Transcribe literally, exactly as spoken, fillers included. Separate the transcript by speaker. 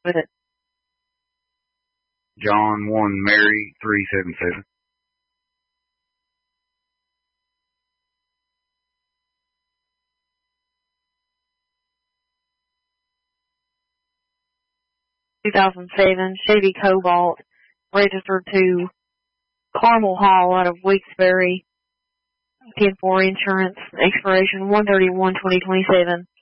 Speaker 1: with it.
Speaker 2: John one Mary three seven seven.
Speaker 1: two thousand seven Chevy Cobalt, registered to Carmel Hall out of Wilkes-Barre, ten four insurance, expiration one thirty-one twenty twenty-seven.